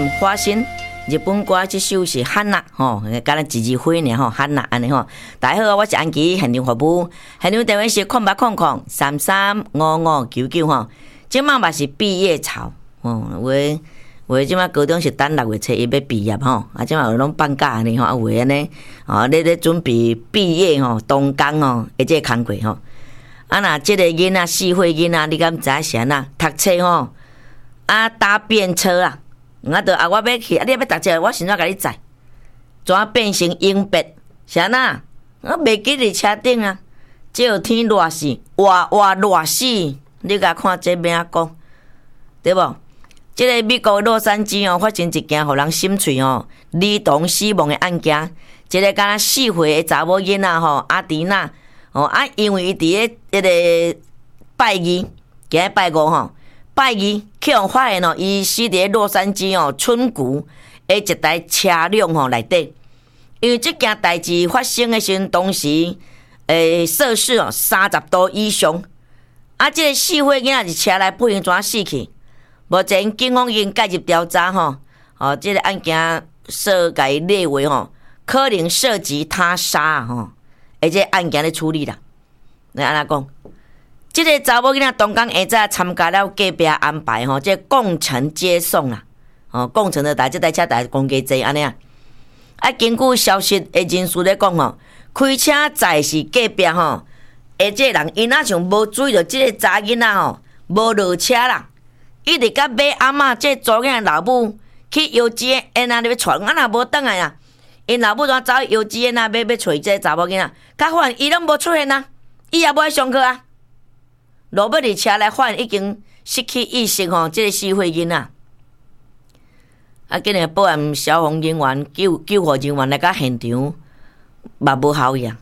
念花心。日本歌这首是汉娜吼，敢若一字花尔吼，汉娜安尼吼。大家好，我是安琪，现场服务，现场电话是0800335599吼。即摆嘛是毕业潮，为即摆高中是等6月初伊要毕业吼，即摆有拢放假安尼吼，为安尼咧准备毕业吼，动工吼，即个工课吼。若即个囡仔4岁囡仔，你敢知影是安那？读册吼，搭便车啦。我要去，你要读册，我先怎甲你载？怎变成永别？是安那？我袂记伫车顶啊！这天热死，哇热死！你甲看这边啊讲，对无？这个美国洛杉矶发生一件互人心碎儿童死亡的案件。一个敢若4岁的查某囡仔阿迪娜因为伊伫咧个拜二，今日拜五拜二，去互发现伊死伫洛杉矶春谷的一台车辆内底。因为这件代志发生的时阵，当时摄氏30度以上。这个4岁囡仔是车内不幸怎死去？目前警方已经介入调查这个案件所甲伊列为可能涉及他杀而且案件咧处理啦。来安怎讲？这个查某囡仔东港下早参加了隔壁安排这共乘接送啦，共乘的这台车台公家坐安尼啊。根据消息的人士咧讲开车载是隔壁这个人因若像无注意到这个查囡仔无落车啦，一直甲买阿嬷这查囡仔老母去幼稚园那要传，若无倒来啦，因老母怎走去幼稚园要找这个查某囡仔，甲发现伊拢无出现啊，伊也无爱上课啊。落尾伫车内发现已经失去意识这个4岁囡仔。今日保安消防人员、救护人员来到现场，嘛无效呀。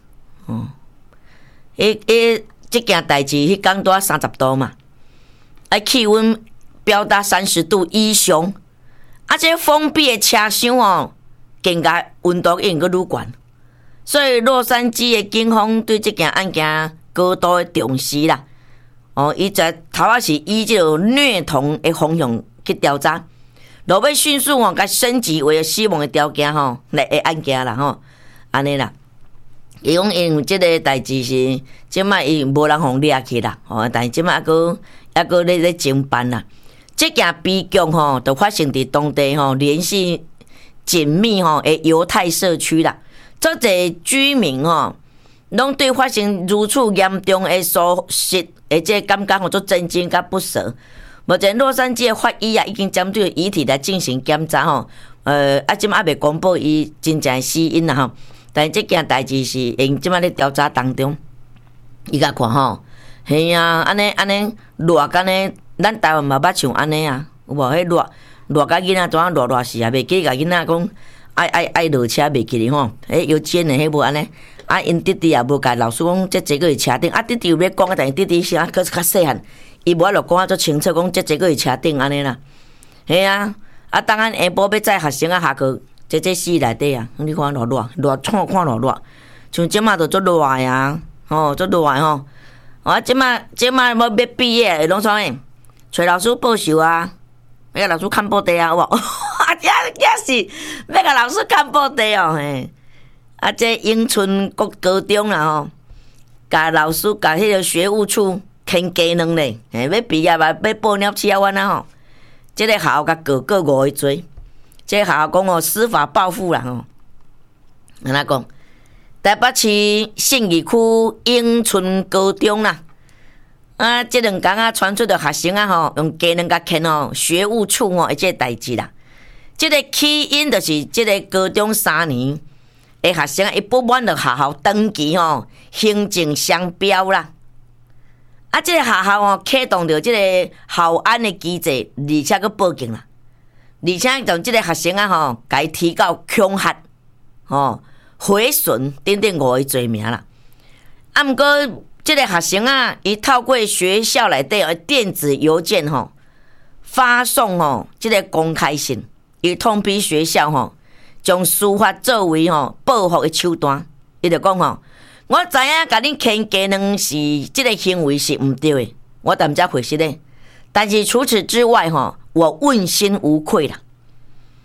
这件代志，迄天拄30度嘛，气温飙达30度以上，这封闭的车厢更加温度应该愈悬，所以洛杉矶的警方对这件案件高度的重视啦。伊在头仔是以这个虐童的方向去调查，落尾迅速甲升级为死亡的条件来的案件啦安尼啦。伊讲因为这个代志是即摆伊无人互掠去啦但是即摆还佫咧侦办啦。这件悲剧就发生伫当地联系紧密的犹太社区啦，足侪居民拢对发生如此严重的疏失这感觉足震惊甲不舍。目前洛杉矶的法医已经针对遗体来进行检查即摆还未公布伊真正的死因啦但是这件代志是因即摆咧调查当中。伊甲看嘿啊，安尼热干呢，咱台湾嘛捌像安尼啊，有无？迄热甲囡仔怎样热死啊？袂记甲囡仔讲爱落车袂记哩幼稚园的迄无安尼。因弟弟也无甲老师讲，这个是车顶。弟弟有要讲但是弟弟是佫较细汉，伊无落讲足清楚，讲这个是车顶安尼啦。嘿啊，当下晡要载学生下课，这死内底啊！你看热创看热，像即马就足热呀，足热即马要毕业，拢啥物？找老师报仇啊！要甲老师看报地啊，有无？也是要甲老师看报地嘿。这永春国高中啦甲老师甲迄个学务处欠加两咧，要毕业嘛要报鸟吃完啊这个学校甲告5个罪，这个学校讲司法报复啦安怎讲？台北市信义区永春高中啦，这2天传出的学生用鸡卵甲欠学务处这个代志啦。这个起因就是这个高中3年的学生伊不满了学校登记行政商标啦。这个学校启动着这个校安的机制，而且佫报警啦，而且从这个学生甲伊提告恐吓毁损等5个罪名啦。毋过这个学生伊透过学校内底的电子邮件发送这个公开信，伊通知学校将司法作为报复的手段。伊就讲我知影甲恁欠鸡卵是这个行为是毋对的，我淡才回实咧。但是除此之外我问心无愧啦。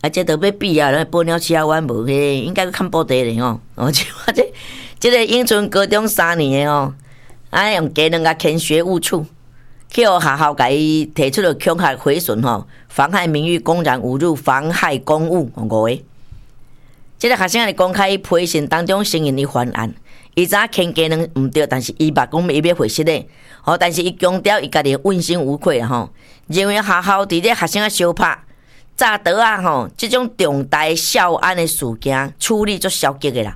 这都要毕业了，报鸟车湾无嘿，应该去看报地咧吼。这个永春高中3年的哦，用技能甲填学务处，去学校甲伊提出了恐吓毁损吼，妨害名誉、公然侮辱、妨害公务5个。这个学生咧公开批信当中承认伊犯案，伊知影填技能毋对，但是伊捌讲伊要回失咧，吼，但是伊强调伊家己问心无愧啦吼，认为学校伫咧学生相拍。早倒啊吼，即种重大校安的事件处理足消极的啦。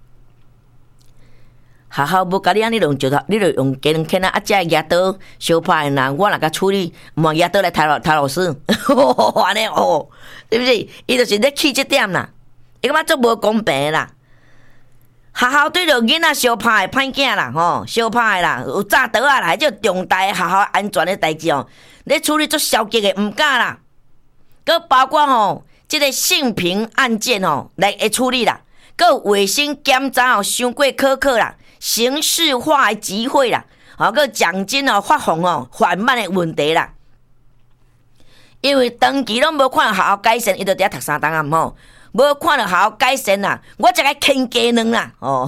学校无甲你安尼弄，就用技能坑啊，遮个举刀相拍的人，我若甲处理，毋用举刀来杀老师，安尼哦，对不对？伊就是咧气即点啦，伊感觉足无公平啦。学校对着囡仔相拍的歹囝啦，吼，相拍的啦，有早倒啊啦，即重大的学校安全的代志哦，咧处理足消极的，毋敢啦。佮包括吼，即个性平案件吼来处理啦，佮有卫生检查吼伤过苛刻啦，形式化的集会啦，佮奖金哦发放哦缓慢的问题啦。因为长期拢无看学校改善，伊就伫遐读3档暗吼，无看到学校改善啦，我才该啃鸡卵啦，哦，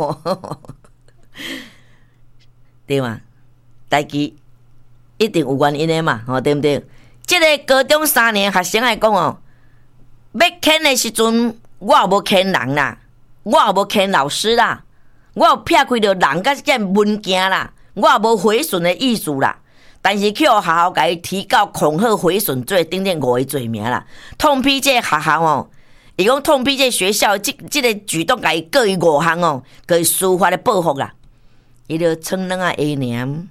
对嘛？代志一定有原因的嘛，吼，对不对？这个高中3年学生来讲哦，要坑的时阵，我也无坑人啦，我也无坑老师啦，我有撇开着人甲件物件啦，我也无毁损的意思啦。但是去学校甲伊提告恐吓毁损罪等等5个罪名啦，痛批这个学校哦，伊讲痛批这个学校这个举动甲伊各于5项哦，各伊司法的报复啦，伊就撑2个 A 年。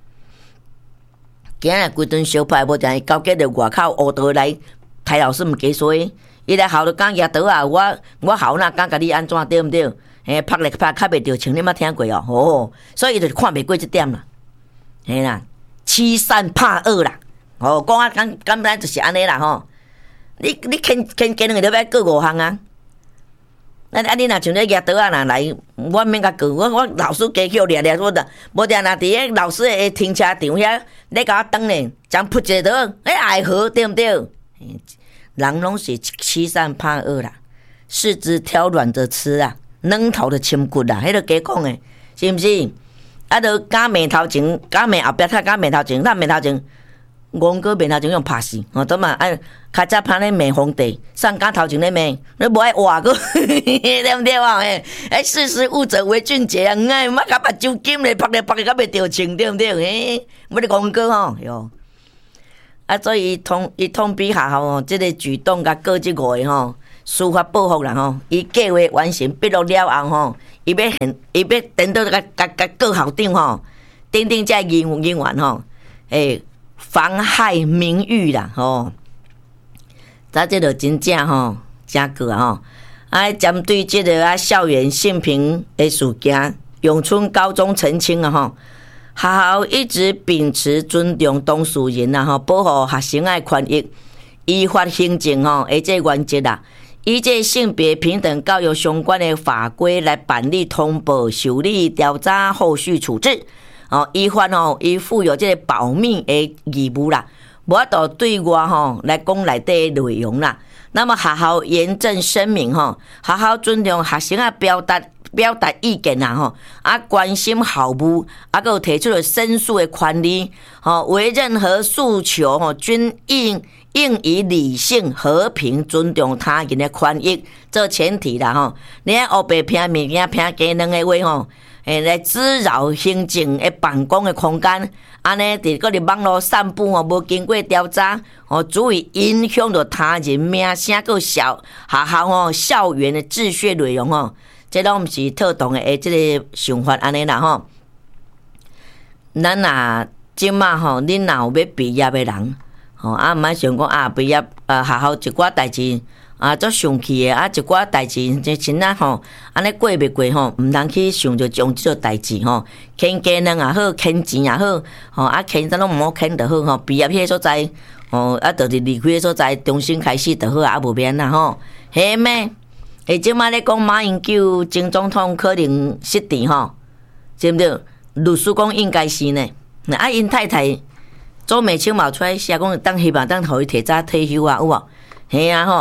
今日规顿小派无定交给着外口乌道来台老师毋加说，伊来校就讲举刀啊，我校哪讲甲你安怎对毋对？拍来拍较袂着情，你捌听过哦？哦，所以伊就看袂过即点啦，嘿啦，欺善怕恶啦，哦，讲啊讲咱就是安尼啦吼。你坑技能就要告5项啊？你若像咧举刀啊，若来，我免甲告，我老师加叫掠，我的无定若伫咧老师的停车场遐咧甲我等咧，将扑一个刀，爱何对毋对？人拢是欺善怕恶啦，柿子挑软的吃啊，软头的深骨啦，迄个假讲的，是毋是？啊，就假面头前，假面后壁较假面头前，咱面头前。戆哥面头前用拍死，怎嘛？较早拍咧骂皇帝，上假头前咧骂，你无爱话个，对毋对哇？识时务者为俊杰啊！莫甲目睭金咧，拍咧甲袂着情，对毋对？要你戆哥吼哟。所以伊通比学校吼，即个举动甲告即5个吼，司法报复啦吼。伊计划完成笔录了后吼，伊要等到甲告校长吼，等这人员吼，妨害名誉啦，吼！这就真正吼，真过啊吼！针对这个校园性平的事件，永春高中澄清啊吼，学校一直秉持尊重当事人啊吼，保护学生的权益，依法行政吼，这原则啦，以这性别平等教育相关的法规来办理通报、受理、调查、后续处置。依法伊负有这个保密的义务啦，无法度对外来讲内底的内容啦。那么学校严正声明学校尊重学生表达意见啦关心校务，还有提出了申诉的权利为任何诉求均应以理性、和平、尊重他人的权益做前提啦你黑白拼物件、拼技能的话来滋扰行政的办公的空间，安尼伫网络散布无经过调查足以影响到他人名声个学校校园的秩序内容这拢毋是妥当的这个想法安尼啦咱若即马恁若有要毕业的人毋免想讲毕业学校一寡代志。足上气的一寡代志，即真安尼过袂过毋通去想着将即个代志坑技能也好，坑钱也好坑啥拢毋好坑就好毕业迄个所在就是离开的所在，重新开始就好无免啦嘿咩？即摆咧讲马英九前总统可能失智对毋对？律师讲应该是呢，因太太周美青嘛出来写讲希望当互伊提早退休有无？嘿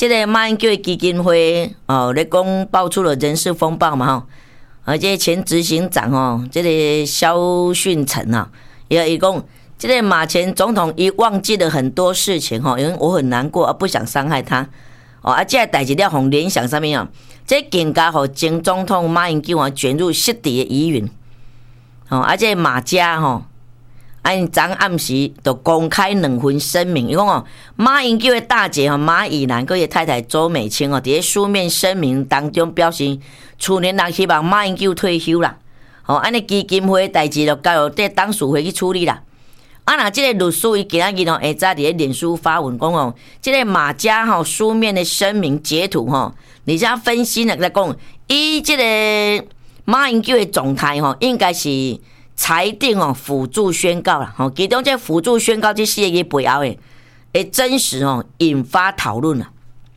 这个马英九的基金会咧讲爆出了人事风暴嘛吼，而且前执行长这个萧训成啊，也讲这个马前总统一忘记了很多事情因为我很难过不想伤害他这个代志了互联想上面这更加互前总统马英九卷入失敌的疑云这个马家因昨暗时就公开2份声明，伊讲马英九的大姐马以兰佮伊太太周美青伫书面声明当中表示，去年人希望马英九退休啦，安尼基金会代志就交由这党事会去处理啦。若这个律师伊今仔日下早伫咧脸书发文讲这个马家书面的声明截图而且分析来讲，伊这个马英九的状态应该是裁定辅助宣告啦，其中这辅助宣告这4个背后的真实引发讨论啦。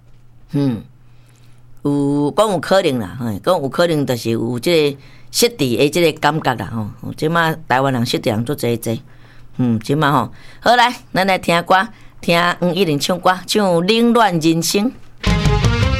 有讲有可能啦，讲有可能就是有这个失敌的这个感觉啦。即马台湾人失敌人做侪侪，即马好来，咱来听歌，听黄一玲唱歌，唱《凌乱人生》。